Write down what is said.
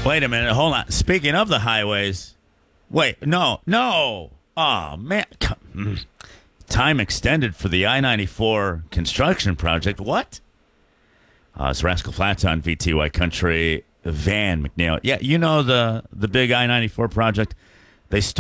Wait a minute. Hold on. Speaking of the highways, wait, no. Oh, man. Time extended for the I-94 construction project. What? It's Rascal Flats on VTY Country. Van McNeil. Yeah, you know the big I-94 project. They